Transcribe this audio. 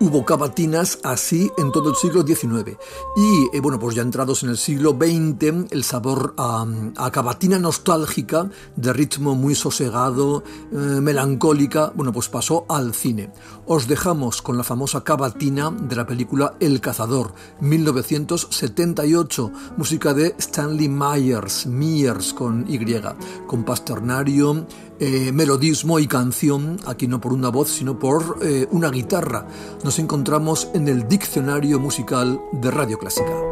Hubo cavatinas así en todo el siglo XIX. Y bueno, pues ya entrados en el siglo XX, el sabor a cavatina nostálgica, de ritmo muy sosegado, melancólica, bueno, pues pasó al cine. Os dejamos con la famosa cavatina de la película El Cazador, 1978, música de Stanley Myers con Y, con pasternario, melodismo y canción, aquí no por una voz, sino por una guitarra. Nos encontramos en el diccionario musical de Radio Clásica.